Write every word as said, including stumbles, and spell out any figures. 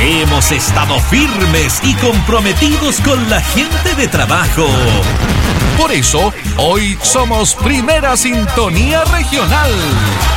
Hemos estado firmes y comprometidos con la gente de trabajo. Por eso, hoy somos Primera Sintonía Regional.